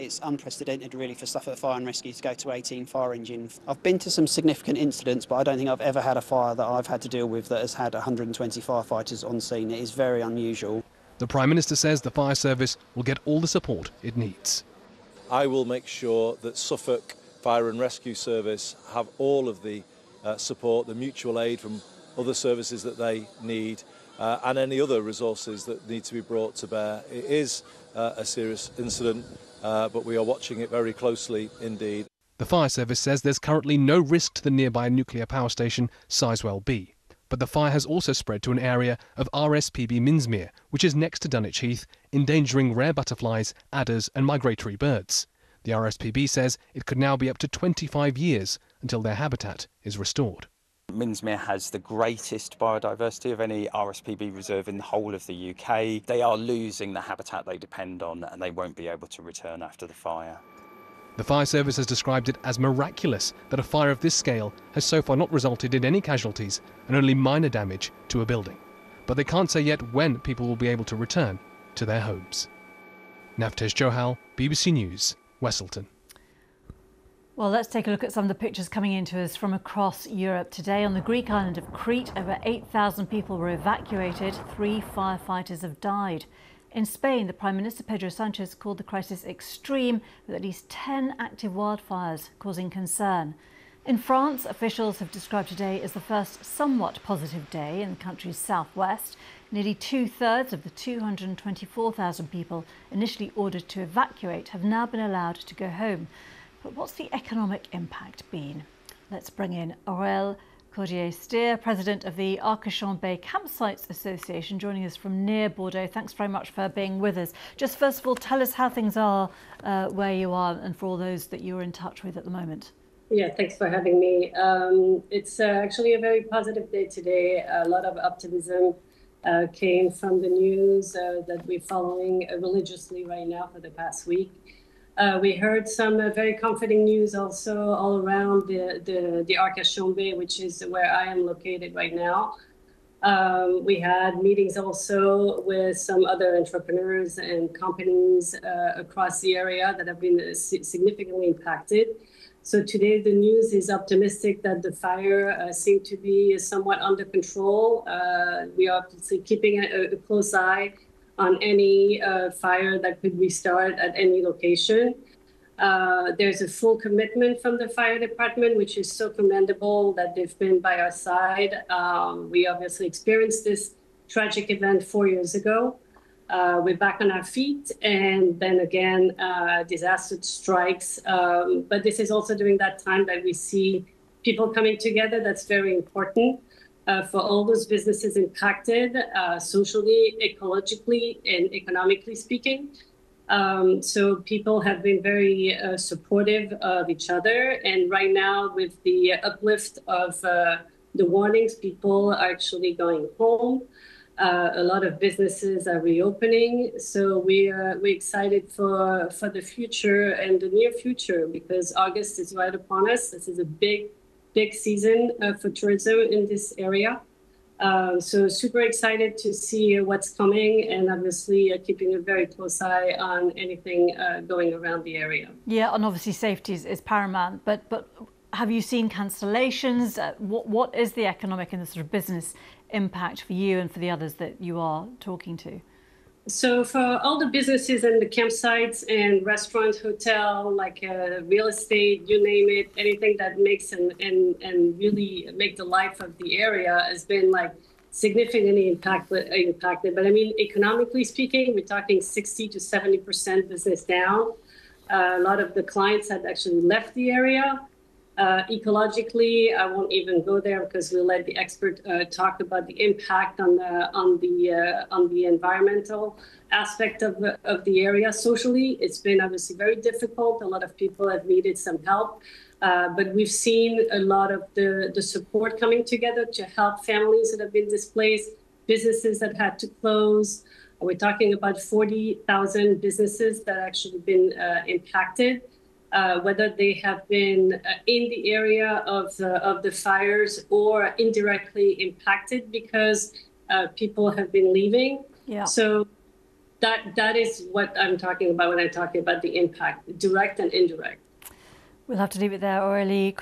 It's unprecedented really for Suffolk Fire and Rescue to go to 18 fire engines. I've been to some significant incidents, but I don't think I've ever had a fire that I've had to deal with that has had 120 firefighters on scene. It is very unusual. The Prime Minister says the fire service will get all the support it needs. I will make sure that Suffolk Fire and Rescue Service have all of the support, the mutual aid from other services that they need, and any other resources that need to be brought to bear. It is a serious incident, but we are watching it very closely indeed. The fire service says there's currently no risk to the nearby nuclear power station Sizewell B. But the fire has also spread to an area of RSPB Minsmere, which is next to Dunwich Heath, endangering rare butterflies, adders and migratory birds. The RSPB says it could now be up to 25 years until their habitat is restored. Minsmere has the greatest biodiversity of any RSPB reserve in the whole of the UK. They are losing the habitat they depend on, and they won't be able to return after the fire. The fire service has described it as miraculous that a fire of this scale has so far not resulted in any casualties and only minor damage to a building. But they can't say yet when people will be able to return to their homes. Navtesh Johal, BBC News, Westleton. Well, let's take a look at some of the pictures coming into us from across Europe today. On the Greek island of Crete, over 8,000 people were evacuated. 3 firefighters have died. In Spain, the Prime Minister Pedro Sanchez called the crisis extreme, with at least 10 active wildfires causing concern. In France, officials have described today as the first somewhat positive day in the country's southwest. Nearly 2/3 of the 224,000 people initially ordered to evacuate have now been allowed to go home. But what's the economic impact been? Let's bring in Aurel Cordier-Steer, President of the Arcachon Bay Campsites Association, joining us from near Bordeaux. Thanks very much for being with us. Just first of all, tell us how things are where you are and for all those that you're in touch with at the moment. Yeah, thanks for having me. It's actually a very positive day today. A lot of optimism came from the news that we're following religiously right now for the past week. We heard some very comforting news also all around the Arcachon Bay, which is where I am located right now. We had meetings also with some other entrepreneurs and companies across the area that have been significantly impacted. So today the news is optimistic that the fire seemed to be somewhat under control. We are obviously keeping a close eye on any fire that could restart at any location. There's a full commitment from the fire department, which is so commendable that they've been by our side. We obviously experienced this tragic event 4 years ago. We're back on our feet, and then again, disaster strikes. But this is also during that time that we see people coming together. That's very important. For all those businesses impacted, socially, ecologically, and economically speaking. So people have been very supportive of each other. And right now, with the uplift of the warnings, people are actually going home. A lot of businesses are reopening. So we're excited for the future and the near future, because August is right upon us. This is a big season for tourism in this area. So super excited to see what's coming, and obviously keeping a very close eye on anything going around the area. Yeah, and obviously safety is paramount, but have you seen cancellations? What is the economic and the sort of business impact for you and for the others that you are talking to? So for all the businesses and the campsites and restaurants, hotel, like real estate, you name it, anything that makes and really make the life of the area has been like significantly impacted. But I mean, economically speaking, we're talking 60 to 70% business down. A lot of the clients had actually left the area. Ecologically, I won't even go there because we'll let the expert talk about the impact on the environmental aspect of the area. Socially, it's been obviously very difficult. A lot of people have needed some help, but we've seen a lot of the support coming together to help families that have been displaced, businesses that had to close. We're talking about 40,000 businesses that actually been impacted. Whether they have been in the area of the fires or indirectly impacted because people have been leaving. Yeah. So That is what I'm talking about when I'm talking about the impact, direct and indirect. We'll have to leave it there, Aurélie.